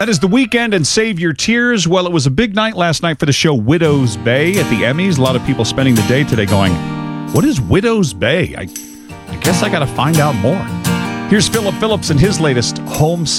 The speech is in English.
That is The Weeknd and Save Your Tears. Well, it was a big night last night for the show Widow's Bay at the Emmys. A lot of people spending the day today going, what is Widow's Bay? I guess I got to find out more. Here's Philip Phillips and his latest Homesick.